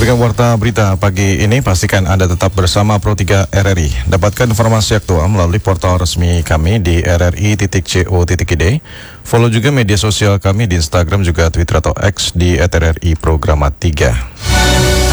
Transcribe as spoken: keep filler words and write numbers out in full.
Demikian warta berita pagi ini, pastikan Anda tetap bersama Pro tiga R R I. Dapatkan informasi aktual melalui portal resmi kami di r r i titik co titik i d. Follow juga media sosial kami di Instagram juga Twitter atau X di at r r i programa tiga.